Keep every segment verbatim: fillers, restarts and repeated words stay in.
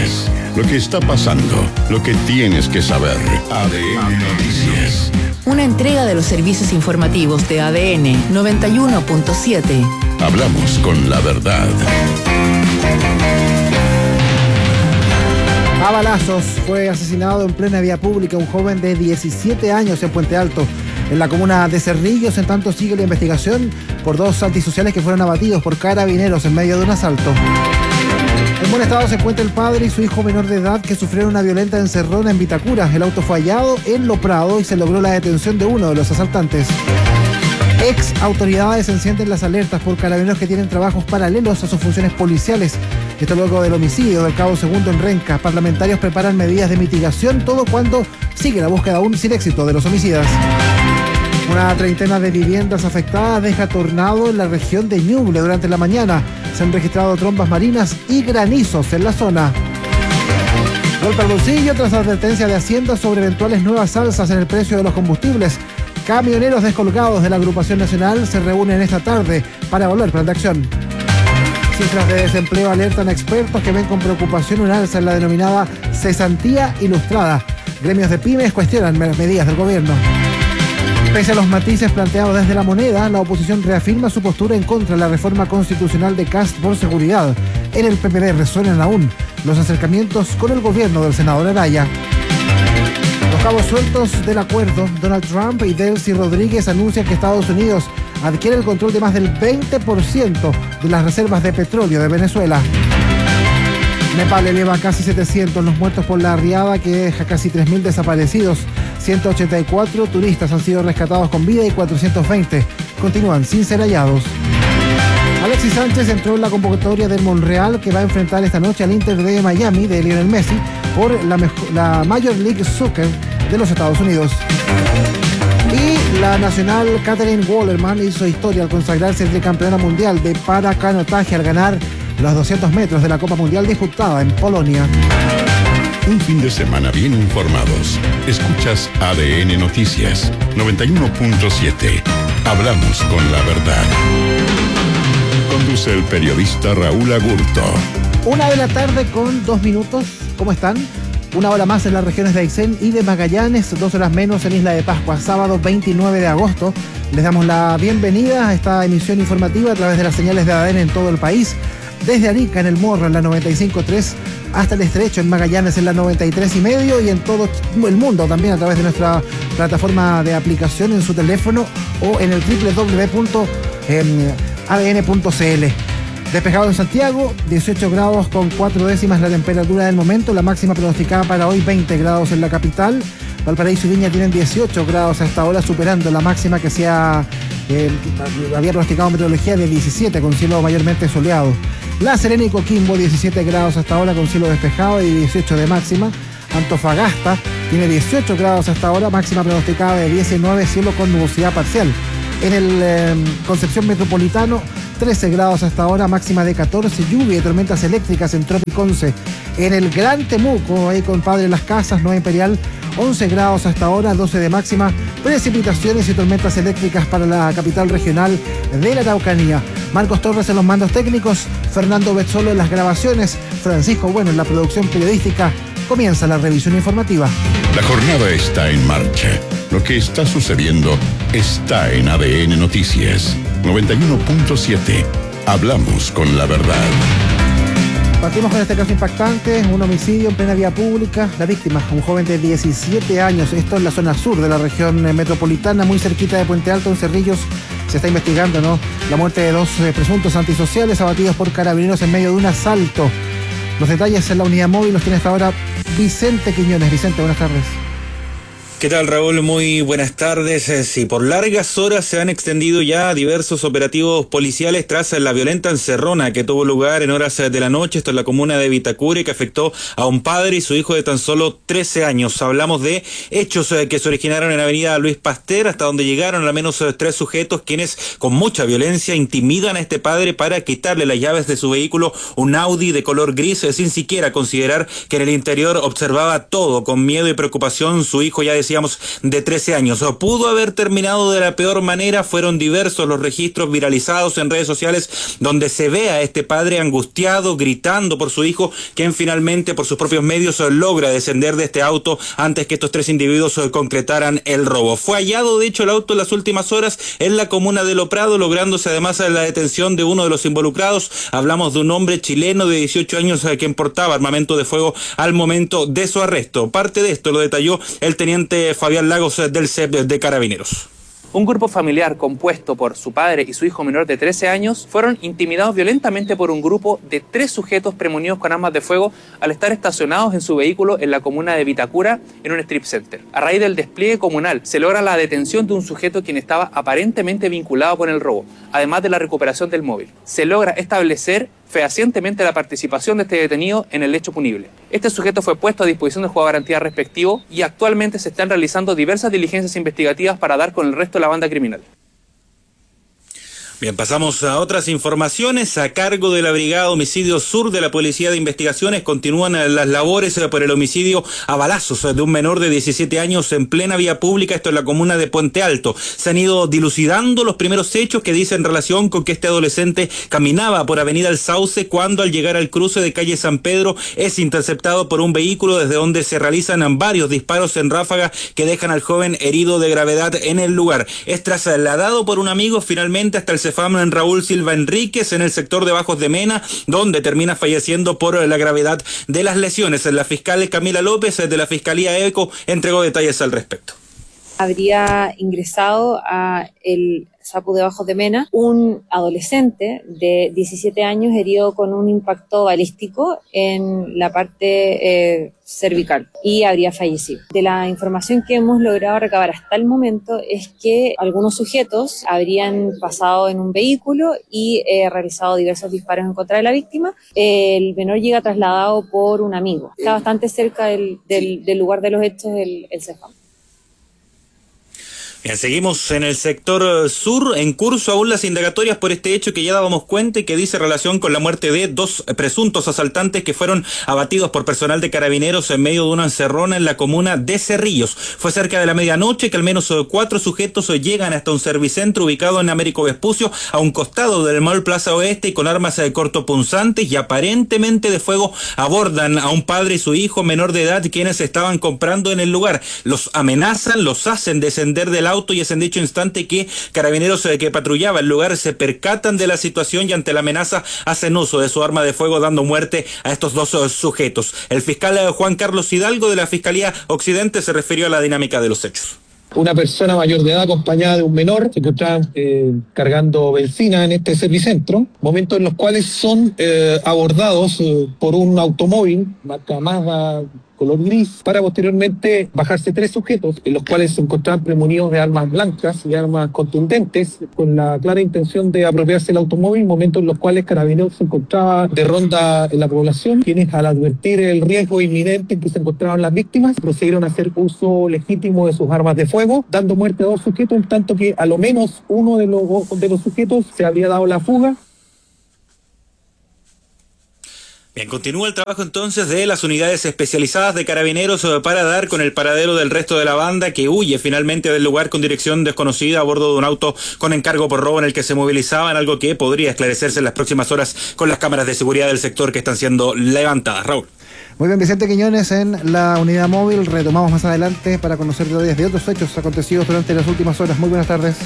Noticias. Lo que está pasando, lo que tienes que saber. A D N Noticias. Una entrega de los servicios informativos de A D N noventa y uno punto siete. Hablamos con la verdad. A balazos fue asesinado en plena vía pública un joven de diecisiete años en Puente Alto, en la comuna de Cerrillos. En tanto sigue la investigación por dos antisociales que fueron abatidos por carabineros en medio de un asalto. En buen estado se encuentra el padre y su hijo menor de edad que sufrieron una violenta encerrona en Vitacura. El auto fue hallado en Lo Prado y se logró la detención de uno de los asaltantes. Ex autoridades encienden las alertas por carabineros que tienen trabajos paralelos a sus funciones policiales. Esto luego del homicidio del cabo Segundo en Renca. Parlamentarios preparan medidas de mitigación, todo cuando sigue la búsqueda aún sin éxito de los homicidas. Una treintena de viviendas afectadas deja tornado en la región de Ñuble durante la mañana. Se han registrado trombas marinas y granizos en la zona. Golpe al bolsillo tras advertencia de Hacienda sobre eventuales nuevas alzas en el precio de los combustibles. Camioneros descolgados de la agrupación nacional se reúnen esta tarde para evaluar plan de acción. Cifras de desempleo alertan a expertos que ven con preocupación un alza en la denominada cesantía ilustrada. Gremios de pymes cuestionan medidas del gobierno. Pese a los matices planteados desde La Moneda, la oposición reafirma su postura en contra de la reforma constitucional de Kast por seguridad. En el P P D resuenan aún los acercamientos con el gobierno del senador Araya. Los cabos sueltos del acuerdo, Donald Trump y Delcy Rodríguez anuncian que Estados Unidos adquiere el control de más del veinte por ciento de las reservas de petróleo de Venezuela. Nepal eleva a casi setecientos los muertos por la riada que deja casi tres mil desaparecidos. ciento ochenta y cuatro turistas han sido rescatados con vida y cuatrocientos veinte continúan sin ser hallados. Alexis Sánchez entró en la convocatoria del Monreal que va a enfrentar esta noche al Inter de Miami de Lionel Messi por la, mejor, la Major League Soccer de los Estados Unidos. Y la nacional Katherine Wallerman hizo historia al consagrarse tricampeona mundial de paracanotaje al ganar los doscientos metros de la Copa Mundial disputada en Polonia. Un fin de semana bien informados. Escuchas A D N Noticias noventa y uno punto siete. Hablamos con la verdad. Conduce el periodista Raúl Agurto. Una de la tarde con dos minutos. ¿Cómo están? Una hora más en las regiones de Aysén y de Magallanes, dos horas menos en Isla de Pascua. Sábado veintinueve de agosto. Les damos la bienvenida a esta emisión informativa a través de las señales de A D N en todo el país. Desde Arica en el Morro en la noventa y cinco punto tres hasta el Estrecho en Magallanes en la noventa y tres y medio y en todo el mundo también a través de nuestra plataforma de aplicación en su teléfono o en el doble u doble u doble u punto a d n punto c l. Despejado en Santiago, dieciocho grados con cuatro décimas la temperatura del momento, la máxima pronosticada para hoy veinte grados en la capital. Valparaíso y Viña tienen dieciocho grados hasta ahora, superando la máxima que se ha, eh, había pronosticado meteorología de diecisiete con cielo mayormente soleado. La Serena y Coquimbo diecisiete grados hasta ahora con cielo despejado y dieciocho de máxima. Antofagasta tiene dieciocho grados hasta ahora, máxima pronosticada de diecinueve, cielo con nubosidad parcial. En el eh, Concepción Metropolitano, trece grados hasta ahora, máxima de catorce, lluvia y tormentas eléctricas en Tropiconce. En el Gran Temuco, ahí con Padre Las Casas, Nueva Imperial, once grados hasta ahora, doce de máxima, precipitaciones y tormentas eléctricas para la capital regional de la Araucanía. Marcos Torres en los mandos técnicos, Fernando Betzolo en las grabaciones, Francisco Bueno en la producción periodística. Comienza la revisión informativa. La jornada está en marcha. Lo que está sucediendo está en A D N Noticias noventa y uno punto siete. Hablamos con la verdad. Partimos con este caso impactante, un homicidio en plena vía pública. La víctima, un joven de diecisiete años, esto en la zona sur de la región metropolitana, muy cerquita de Puente Alto, en Cerrillos. Se está investigando, ¿no?, la muerte de dos eh, presuntos antisociales abatidos por carabineros en medio de un asalto. Los detalles en la unidad móvil los tiene hasta ahora Vicente Quiñones. Vicente, buenas tardes. ¿Qué tal, Raúl? Muy buenas tardes. Sí, por largas horas se han extendido ya diversos operativos policiales tras la violenta encerrona que tuvo lugar en horas de la noche, esto en la comuna de Vitacura, y que afectó a un padre y su hijo de tan solo trece años. Hablamos de hechos que se originaron en la avenida Luis Pasteur, hasta donde llegaron al menos tres sujetos quienes con mucha violencia intimidan a este padre para quitarle las llaves de su vehículo, un Audi de color gris, sin siquiera considerar que en el interior observaba todo. Con miedo y preocupación, su hijo ya de decíamos, de trece años. Pudo haber terminado de la peor manera, fueron diversos los registros viralizados en redes sociales donde se ve a este padre angustiado, gritando por su hijo, quien finalmente por sus propios medios logra descender de este auto antes que estos tres individuos concretaran el robo. Fue hallado de hecho el auto en las últimas horas en la comuna de Lo Prado, lográndose además la detención de uno de los involucrados. Hablamos de un hombre chileno de dieciocho años quien portaba armamento de fuego al momento de su arresto. Parte de esto lo detalló el teniente Fabián Lagos del C E P de Carabineros. Un grupo familiar compuesto por su padre y su hijo menor de trece años fueron intimidados violentamente por un grupo de tres sujetos premunidos con armas de fuego al estar estacionados en su vehículo en la comuna de Vitacura, en un strip center. A raíz del despliegue comunal se logra la detención de un sujeto quien estaba aparentemente vinculado con el robo, además de la recuperación del móvil. Se logra establecer fehacientemente la participación de este detenido en el hecho punible. Este sujeto fue puesto a disposición del juego de garantía respectivo y actualmente se están realizando diversas diligencias investigativas para dar con el resto de la banda criminal. Bien, pasamos a otras informaciones. A cargo de la Brigada Homicidio Sur de la Policía de Investigaciones continúan las labores por el homicidio a balazos de un menor de diecisiete años en plena vía pública, esto en la comuna de Puente Alto. Se han ido dilucidando los primeros hechos que dicen relación con que este adolescente caminaba por Avenida El Sauce cuando al llegar al cruce de calle San Pedro es interceptado por un vehículo desde donde se realizan varios disparos en ráfaga que dejan al joven herido de gravedad en el lugar. Es trasladado por un amigo finalmente hasta el Cefam en Raúl Silva Enríquez en el sector de Bajos de Mena, donde termina falleciendo por la gravedad de las lesiones. La fiscal Camila López de la Fiscalía ECO entregó detalles al respecto. Habría ingresado a el Sapu de Bajos de Mena un adolescente de diecisiete años herido con un impacto balístico en la parte eh, cervical y habría fallecido. De la información que hemos logrado recabar hasta el momento es que algunos sujetos habrían pasado en un vehículo y eh, realizado diversos disparos en contra de la víctima. El menor llega trasladado por un amigo. Está bastante cerca del, del, del lugar de los hechos el, el Cefam. Bien, seguimos en el sector sur, en curso aún las indagatorias por este hecho que ya dábamos cuenta y que dice relación con la muerte de dos presuntos asaltantes que fueron abatidos por personal de Carabineros en medio de una encerrona en la comuna de Cerrillos. Fue cerca de la medianoche que al menos cuatro sujetos llegan hasta un servicentro ubicado en Américo Vespucio, a un costado del Mall Plaza Oeste, y con armas cortopunzantes y aparentemente de fuego abordan a un padre y su hijo menor de edad quienes estaban comprando en el lugar. Los amenazan, los hacen descender del auto y es en dicho instante que Carabineros eh, que patrullaba el lugar se percatan de la situación y ante la amenaza hacen uso de su arma de fuego dando muerte a estos dos uh, sujetos. El fiscal uh, Juan Carlos Hidalgo de la Fiscalía Occidente se refirió a la dinámica de los hechos. Una persona mayor de edad acompañada de un menor se encontraban eh, cargando benzina en este servicentro, momentos en los cuales son eh, abordados eh, por un automóvil marca Mazda color gris, para posteriormente bajarse tres sujetos, en los cuales se encontraban premunidos de armas blancas y armas contundentes, con la clara intención de apropiarse del automóvil, momentos en los cuales Carabineros se encontraba de ronda en la población, quienes al advertir el riesgo inminente en que se encontraban las víctimas, procedieron a hacer uso legítimo de sus armas de fuego, dando muerte a dos sujetos, en tanto que a lo menos uno de los, de los sujetos se habría dado la fuga. Bien, continúa el trabajo entonces de las unidades especializadas de Carabineros para dar con el paradero del resto de la banda que huye finalmente del lugar con dirección desconocida a bordo de un auto con encargo por robo en el que se movilizaban, algo que podría esclarecerse en las próximas horas con las cámaras de seguridad del sector que están siendo levantadas. Raúl. Muy bien, Vicente Quiñones en la unidad móvil. Retomamos más adelante para conocer detalles de otros hechos acontecidos durante las últimas horas. Muy buenas tardes.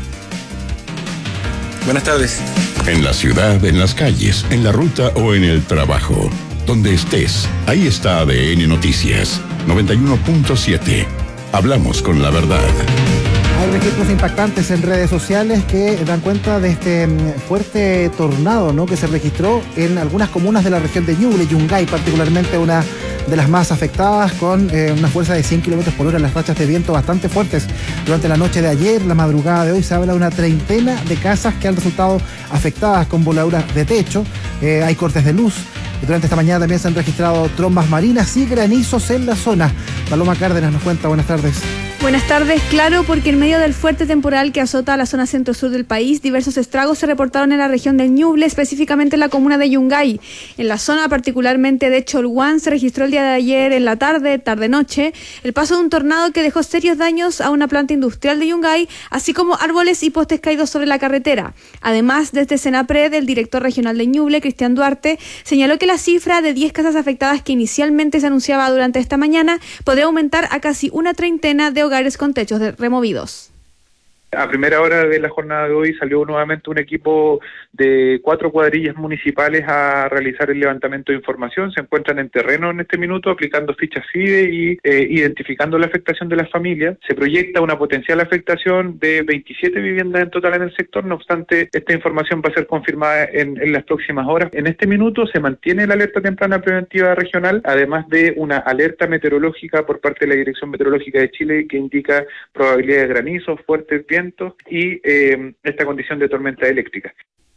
Buenas tardes. En la ciudad, en las calles, en la ruta o en el trabajo. Donde estés, ahí está A D N Noticias. noventa y uno punto siete. Hablamos con la verdad. Hay registros impactantes en redes sociales que dan cuenta de este fuerte tornado, ¿no?, que se registró en algunas comunas de la región de Ñuble, Yungay, particularmente una de las más afectadas, con eh, una fuerza de cien kilómetros por hora, las rachas de viento bastante fuertes. Durante la noche de ayer, la madrugada de hoy, se habla de una treintena de casas que han resultado afectadas con voladuras de techo. Eh, hay cortes de luz. Durante esta mañana también se han registrado trombas marinas y granizos en la zona. Paloma Cárdenas nos cuenta. Buenas tardes. Buenas tardes. Claro, porque en medio del fuerte temporal que azota la zona centro-sur del país, diversos estragos se reportaron en la región del Ñuble, específicamente en la comuna de Yungay. En la zona, particularmente de Cholguán, se registró el día de ayer en la tarde, tarde-noche, el paso de un tornado que dejó serios daños a una planta industrial de Yungay, así como árboles y postes caídos sobre la carretera. Además, desde Senapred, el director regional de Ñuble, Cristian Duarte, señaló que la cifra de diez casas afectadas que inicialmente se anunciaba durante esta mañana podría aumentar a casi una treintena de hogares con techos de removidos. A primera hora de la jornada de hoy salió nuevamente un equipo de cuatro cuadrillas municipales a realizar el levantamiento de información. Se encuentran en terreno en este minuto aplicando fichas FIDE y eh, identificando la afectación de las familias. Se proyecta una potencial afectación de veintisiete viviendas en total en el sector. No obstante, esta información va a ser confirmada en, en las próximas horas. En este minuto se mantiene la alerta temprana preventiva regional, además de una alerta meteorológica por parte de la Dirección Meteorológica de Chile que indica probabilidad de granizos, fuertes vientos y eh, esta condición de tormenta eléctrica.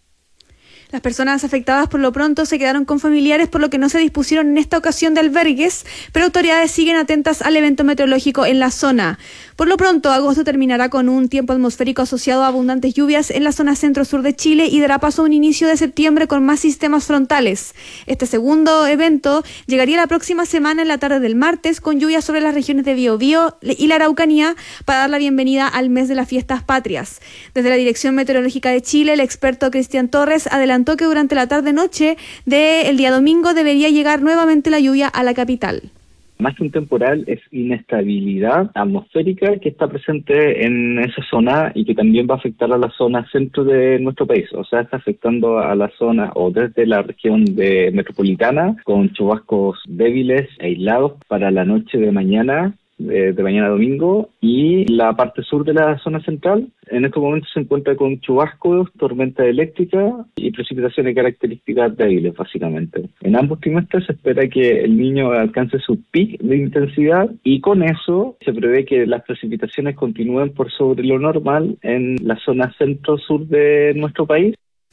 Las personas afectadas por lo pronto se quedaron con familiares, por lo que no se dispusieron en esta ocasión de albergues, pero autoridades siguen atentas al evento meteorológico en la zona. Por lo pronto, agosto terminará con un tiempo atmosférico asociado a abundantes lluvias en la zona centro-sur de Chile y dará paso a un inicio de septiembre con más sistemas frontales. Este segundo evento llegaría la próxima semana en la tarde del martes con lluvias sobre las regiones de Biobío y la Araucanía para dar la bienvenida al mes de las fiestas patrias. Desde la Dirección Meteorológica de Chile, el experto Cristian Torres adelantó que durante la tarde-noche del día domingo debería llegar nuevamente la lluvia a la capital. Más que un temporal, es inestabilidad atmosférica que está presente en esa zona y que también va a afectar a la zona centro de nuestro país. O sea, está afectando a la zona o desde la región de metropolitana con chubascos débiles e aislados para la noche de mañana, de, de mañana a domingo, y la parte sur de la zona central en estos momentos se encuentra con chubascos, tormenta eléctrica y precipitaciones de características débiles, básicamente. En ambos trimestres se espera que el niño alcance su pic de intensidad y con eso se prevé que las precipitaciones continúen por sobre lo normal en la zona centro-sur de nuestro país.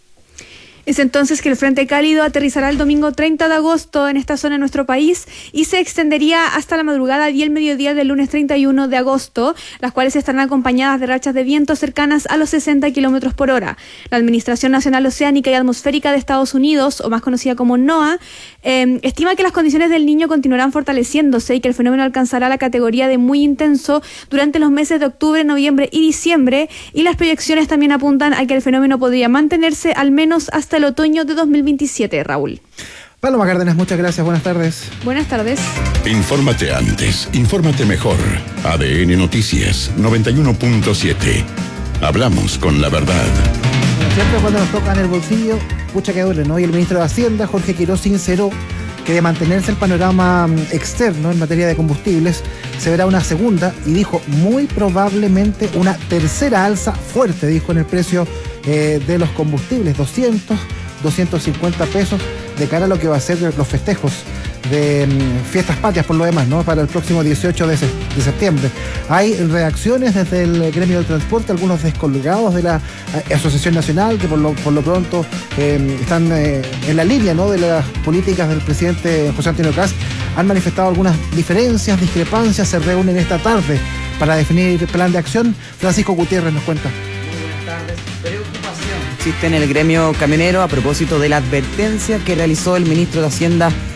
Es entonces que el Frente Cálido aterrizará el domingo treinta de agosto en esta zona de nuestro país y se extendería hasta la madrugada y el mediodía del lunes treinta y uno de agosto, las cuales estarán acompañadas de rachas de viento cercanas a los sesenta kilómetros por hora. La Administración Nacional Oceánica y Atmosférica de Estados Unidos, o más conocida como NOAA, eh, estima que las condiciones del Niño continuarán fortaleciéndose y que el fenómeno alcanzará la categoría de muy intenso durante los meses de octubre, noviembre y diciembre, y las proyecciones también apuntan a que el fenómeno podría mantenerse al menos hasta el otoño de dos mil veintisiete, Raúl. Paloma Cárdenas, muchas gracias, buenas tardes. Buenas tardes. Infórmate antes, infórmate mejor. A D N Noticias noventa y uno punto siete. Hablamos con la verdad. Siempre cuando nos toca en el bolsillo, pucha que duele, ¿no? Y el ministro de Hacienda, Jorge Quirós, sinceró que de mantenerse el panorama externo en materia de combustibles, se verá una segunda, y dijo muy probablemente una tercera alza fuerte, dijo, en el precio eh, de los combustibles, doscientos, doscientos cincuenta pesos, de cara a lo que va a ser los festejos de um, fiestas patrias, por lo demás, ¿no? Para el próximo dieciocho de, se de septiembre. Hay reacciones desde el gremio del transporte, algunos descolgados de la eh, Asociación Nacional, que por lo, por lo pronto eh, están eh, en la línea, ¿no?, de las políticas del presidente José Antonio Kast. Han manifestado algunas diferencias, discrepancias, se reúnen esta tarde para definir plan de acción. Francisco Gutiérrez nos cuenta. Buenas tardes. Preocupación existe en el gremio camionero a propósito de la advertencia que realizó el ministro de Hacienda